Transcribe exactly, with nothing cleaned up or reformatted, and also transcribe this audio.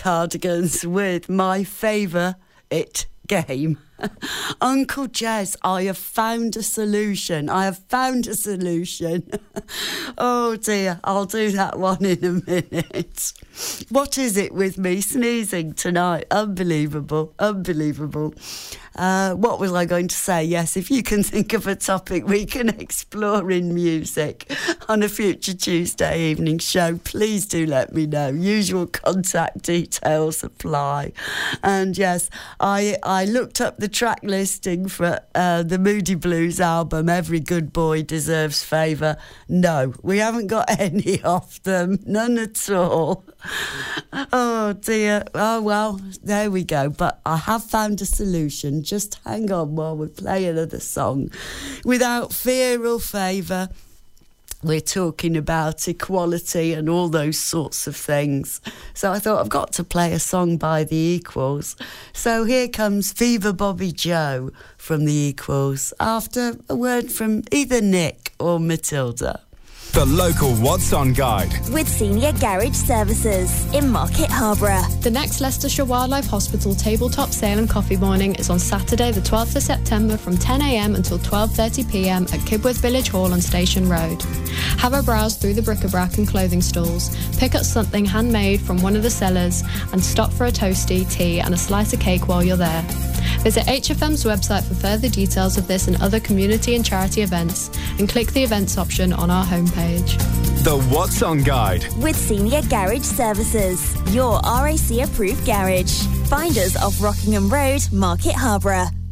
Cardigans with my favourite game. Uncle Jez, I have found a solution. I have found a solution. Oh dear, I'll do that one in a minute. What is it with me sneezing tonight? Unbelievable, unbelievable. Uh, what was I going to say? Yes, if you can think of a topic we can explore in music on a future Tuesday evening show, please do let me know. Usual contact details apply. And yes, I I looked up the track listing for uh, the Moody Blues album, Every Good Boy Deserves Favour. No, we haven't got any of them, none at all. Oh dear. Oh well, there we go. But I have found a solution. Just hang on while we play another song. Without fear or favour, we're talking about equality and all those sorts of things. So I thought I've got to play a song by The Equals. So here comes Fever Bobby Joe from The Equals after a word from either Nick or Matilda. The local What's On guide with Senior Garage Services in Market Harborough. The next Leicestershire Wildlife Hospital tabletop sale and coffee morning is on Saturday the twelfth of September from ten a m until twelve thirty p m at Kibworth Village Hall on Station Road. Have a browse through the bric-a-brac and clothing stalls, pick up something handmade from one of the sellers and stop for a toastie, tea and a slice of cake while you're there. Visit H F M's website for further details of this and other community and charity events and click the events option on our homepage. The What's On guide with Senior Garage Services, your R A C approved garage. Find us off Rockingham Road, Market Harborough.